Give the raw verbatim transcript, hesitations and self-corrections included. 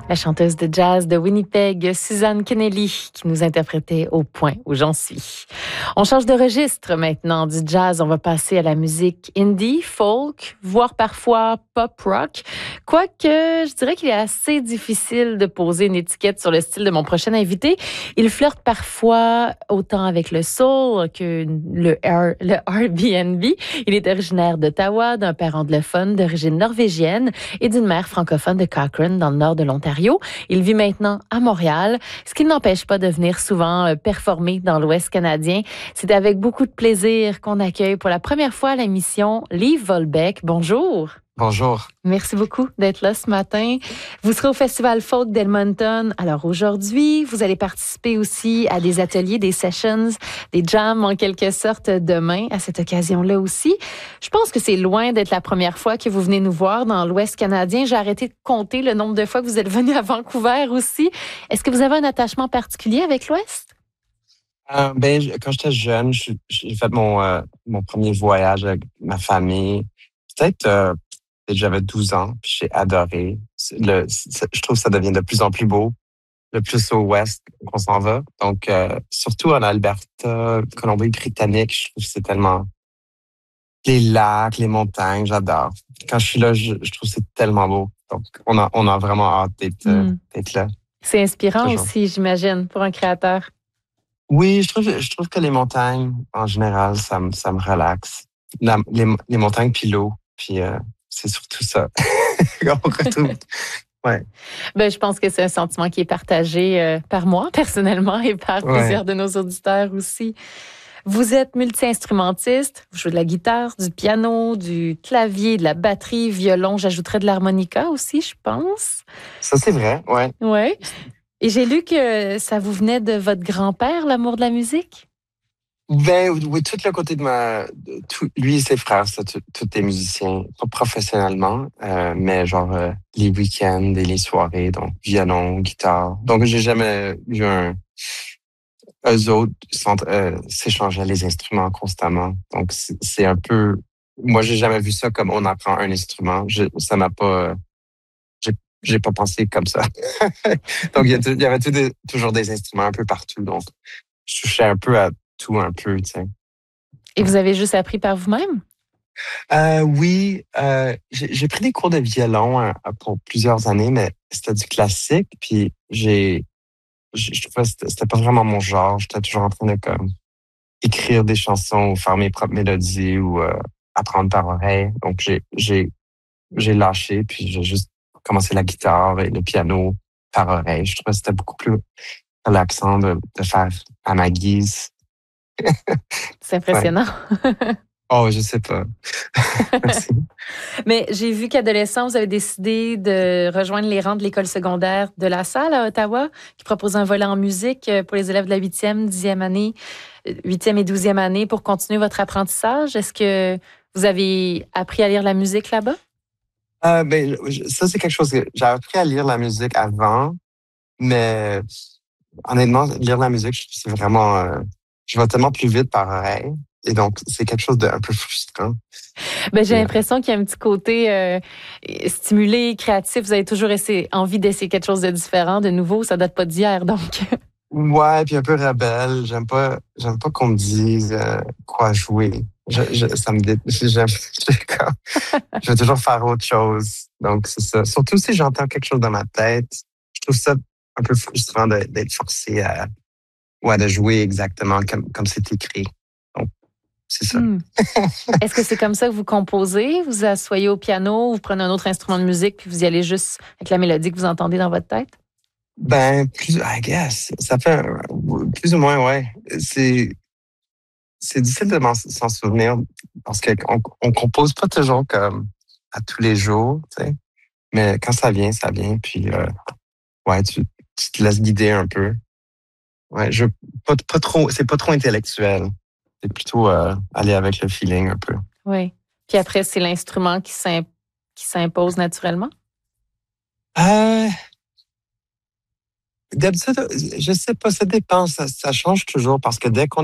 La chanteuse de jazz de Winnipeg, Suzanne Kennelly, qui nous interprétait Au point où j'en suis. On change de registre maintenant. Du jazz, on va passer à la musique indie, folk, voire parfois pop rock. Quoique, je dirais qu'il est assez difficile de poser une étiquette sur le style de mon prochain invité. Il flirte parfois autant avec le soul que le, R, le Airbnb. Il est originaire d'Ottawa, d'un père anglophone d'origine norvégienne et d'une mère francophone de Cochrane, dans le nord de l'Ontario. Il vit maintenant à Montréal, ce qui ne l'empêche pas de venir souvent performer dans l'Ouest canadien. C'est avec beaucoup de plaisir qu'on accueille pour la première fois à l'émission Liv Volbeck. Bonjour. Bonjour. Merci beaucoup d'être là ce matin. Vous serez au Festival Folk d'Edmonton. Alors aujourd'hui, vous allez participer aussi à des ateliers, des sessions, des jams en quelque sorte demain à cette occasion-là aussi. Je pense que c'est loin d'être la première fois que vous venez nous voir dans l'Ouest canadien. J'ai arrêté de compter le nombre de fois que vous êtes venu à Vancouver aussi. Est-ce que vous avez un attachement particulier avec l'Ouest? Euh, ben, quand j'étais jeune, j'ai fait mon, euh, mon premier voyage avec ma famille. Peut-être... Euh, J'avais douze ans, puis j'ai adoré. Le, je trouve que ça devient de plus en plus beau, le plus au ouest qu'on s'en va. Donc, euh, surtout en Alberta, Colombie-Britannique, je trouve que c'est tellement... Les lacs, les montagnes, j'adore. Quand je suis là, je, je trouve que c'est tellement beau. Donc, on a, on a vraiment hâte d'être, mm. d'être là. C'est inspirant Toujours. Aussi, j'imagine, pour un créateur. Oui, je trouve, je trouve que les montagnes, en général, ça me, ça me relaxe. La, les, les montagnes puis l'eau, puis... Euh, c'est surtout ça. On retrouve. Ouais. Ben, je pense que c'est un sentiment qui est partagé euh, par moi, personnellement, et par ouais. plusieurs de nos auditeurs aussi. Vous êtes multi-instrumentiste, vous jouez de la guitare, du piano, du clavier, de la batterie, violon, j'ajouterais de l'harmonica aussi, je pense. Ça, c'est vrai, ouais. Ouais. Et j'ai lu que ça vous venait de votre grand-père, l'amour de la musique? Ben oui, tout le côté de ma... Tout, lui et ses frères, c'est tout, tous des musiciens, pas professionnellement, euh, mais genre euh, les week-ends et les soirées, donc violon, guitare. Donc, j'ai jamais eu un... Eux autres euh, s'échangeaient les instruments constamment. Donc, c'est, c'est un peu... Moi, j'ai jamais vu ça comme on apprend un instrument. Je, ça m'a pas... J'ai, j'ai pas pensé comme ça. Donc, il y, a, il y avait tout des, toujours des instruments un peu partout. Donc, je touchais un peu à tout un peu, tu sais. Et vous avez juste appris par vous-même? Euh, oui, euh, j'ai, j'ai pris des cours de violon hein, pour plusieurs années, mais c'était du classique. Puis j'ai, je, je trouvais que c'était, c'était pas vraiment mon genre. J'étais toujours en train de comme écrire des chansons ou faire mes propres mélodies ou euh, apprendre par oreille. Donc j'ai, j'ai, j'ai lâché. Puis j'ai juste commencé la guitare et le piano par oreille. Je trouvais que c'était beaucoup plus relaxant de, de faire à ma guise. C'est impressionnant. Ouais. Oh, je sais pas. Merci. Mais j'ai vu qu'adolescent, vous avez décidé de rejoindre les rangs de l'école secondaire de La Salle à Ottawa, qui propose un volet en musique pour les élèves de la huitième, dixième année, huitième et douzième année pour continuer votre apprentissage. Est-ce que vous avez appris à lire la musique là-bas? Euh, ben, ça, c'est quelque chose que j'ai appris à lire la musique avant, mais honnêtement, lire la musique, c'est vraiment... Euh, je vais tellement plus vite par oreille. Et donc, c'est quelque chose d'un peu frustrant. Ben, j'ai l'impression qu'il y a un petit côté euh, stimulé, créatif. Vous avez toujours essayé, envie d'essayer quelque chose de différent, de nouveau. Ça date pas d'hier, donc. Ouais, puis un peu rebelle. J'aime pas, j'aime pas qu'on me dise euh, quoi jouer. Je, je, ça me dé... j'aime, je veux toujours faire autre chose. Donc, c'est ça. Surtout si j'entends quelque chose dans ma tête, je trouve ça un peu frustrant de, d'être forcé à, ouais, de jouer exactement comme, comme c'est écrit. Donc, c'est ça. Hmm. Est-ce que c'est comme ça que vous composez? Vous vous asseyez au piano, vous prenez un autre instrument de musique, puis vous y allez juste avec la mélodie que vous entendez dans votre tête? Ben, plus, I guess. Ça fait plus ou moins, ouais. C'est, c'est difficile de s'en souvenir parce qu'on on compose pas toujours comme à tous les jours, tu sais. Mais quand ça vient, ça vient. Puis, euh, ouais, tu, tu te laisses guider un peu. Ouais, je, pas, pas trop, c'est pas trop intellectuel. C'est plutôt euh, aller avec le feeling un peu. Oui. Puis après, c'est l'instrument qui, s'imp- qui s'impose naturellement? Euh, d'habitude, je sais pas, ça dépend. Ça, ça change toujours parce que dès qu'on